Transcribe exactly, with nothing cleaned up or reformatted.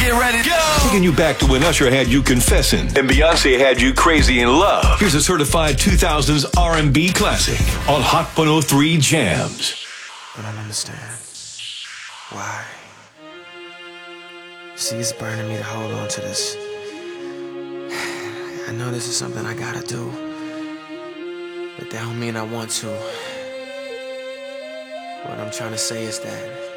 get ready to go. Taking you back to when Usher had you confessing and Beyonce had you crazy in love. Here's a certified two thousands R and B classic on Hot one oh three Jams. I don't understand. Why? See, it's burning me to hold on to this. I know this is something I gotta do, but that don't mean I want to. What I'm trying to say is that